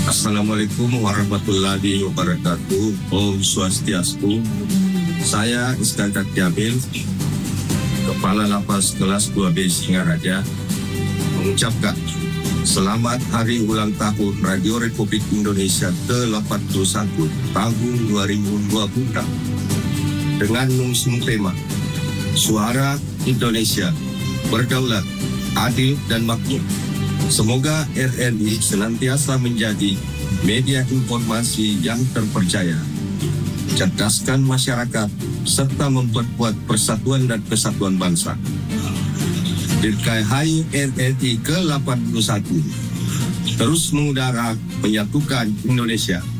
Assalamualaikum warahmatullahi wabarakatuh. Om Swastiastu. Saya Iskandar Jamil, Kepala Lapas Kelas 2B Singaraja, mengucapkan selamat Hari Ulang Tahun Radio Republik Indonesia ke-81 tahun 2026 dengan mengusung tema Suara Indonesia Berdaulat, Adil dan Makmur. Semoga RRI senantiasa menjadi media informasi yang terpercaya, cerdaskan masyarakat, serta memperkuat persatuan dan kesatuan bangsa. Dirgahayu RRI ke-81 terus mengudara menyatukan Indonesia.